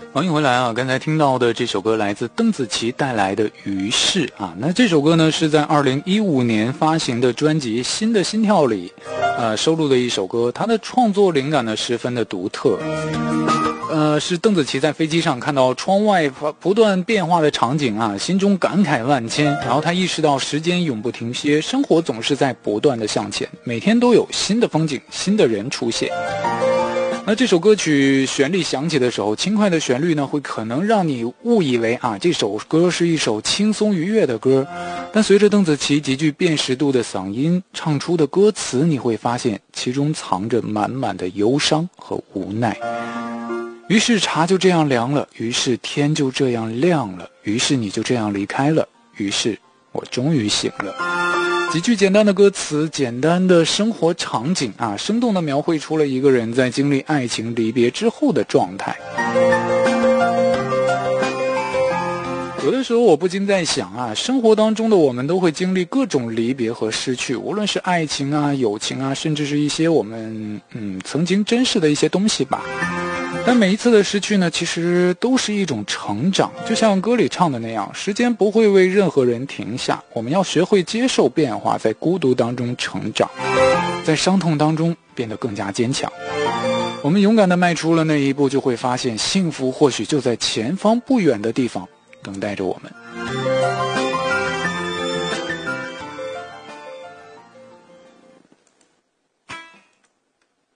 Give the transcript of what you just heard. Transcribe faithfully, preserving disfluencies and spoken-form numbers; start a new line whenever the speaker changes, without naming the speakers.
欢迎回来啊！刚才听到的这首歌来自邓紫棋带来的《于是》啊，那这首歌呢是在二零一五年发行的专辑《新的心跳》里，呃收录的一首歌。它的创作灵感呢十分的独特，呃是邓紫棋在飞机上看到窗外不断变化的场景啊，心中感慨万千。然后她意识到时间永不停歇，生活总是在不断的向前，每天都有新的风景、新的人出现。那这首歌曲旋律响起的时候，轻快的旋律呢，会可能让你误以为啊，这首歌是一首轻松愉悦的歌。但随着邓紫棋极具辨识度的嗓音唱出的歌词，你会发现其中藏着满满的忧伤和无奈。于是茶就这样凉了，于是天就这样亮了，于是你就这样离开了，于是我终于醒了。几句简单的歌词，简单的生活场景啊，生动地描绘出了一个人在经历爱情离别之后的状态。有的时候我不禁在想啊，生活当中的我们都会经历各种离别和失去，无论是爱情啊、友情啊，甚至是一些我们嗯曾经珍视的一些东西吧。但每一次的失去呢，其实都是一种成长，就像歌里唱的那样，时间不会为任何人停下，我们要学会接受变化，在孤独当中成长，在伤痛当中变得更加坚强。我们勇敢地迈出了那一步，就会发现幸福或许就在前方不远的地方等待着我们。